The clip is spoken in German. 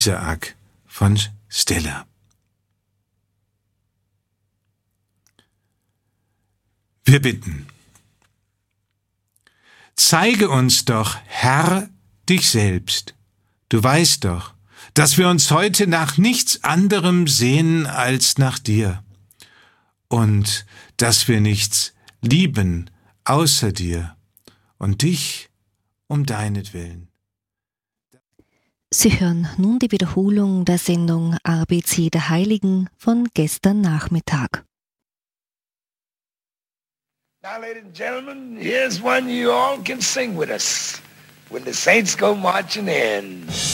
Isaak von Stella. Wir bitten. Zeige uns doch, Herr, dich selbst. Du weißt doch, dass wir uns heute nach nichts anderem sehnen als nach dir und dass wir nichts lieben außer dir und dich um deinetwillen. Sie hören nun die Wiederholung der Sendung ABC der Heiligen von gestern Nachmittag. Now, ladies and gentlemen, here's one you all can sing with us when the saints go marching in.